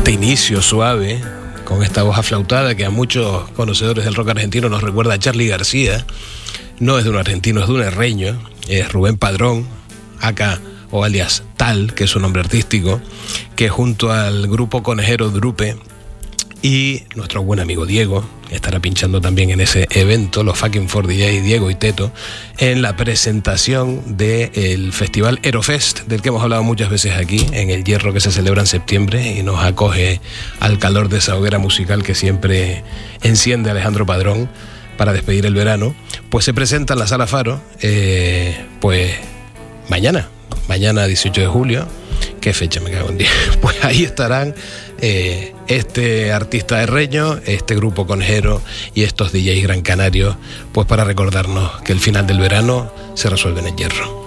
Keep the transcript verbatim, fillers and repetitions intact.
este inicio suave, con esta voz aflautada que a muchos conocedores del rock argentino nos recuerda a Charly García. No es de un argentino, es de un herreño, es Rubén Padrón, acá o alias Tal, que es su nombre artístico, que junto al grupo conejero Drupe y nuestro buen amigo Diego estará pinchando también en ese evento, los Fucking cuatro D J Diego y Teto, en la presentación del festival Aerofest, del que hemos hablado muchas veces aquí, en el Hierro, que se celebra en septiembre y nos acoge al calor de esa hoguera musical que siempre enciende Alejandro Padrón para despedir el verano. Pues se presenta en la Sala Faro, eh, pues mañana, mañana dieciocho de julio. ¿Qué fecha me cago en día? Pues ahí estarán eh, este artista herreño, este grupo conejero y estos D Js gran canarios, pues para recordarnos que el final del verano se resuelve en el Hierro.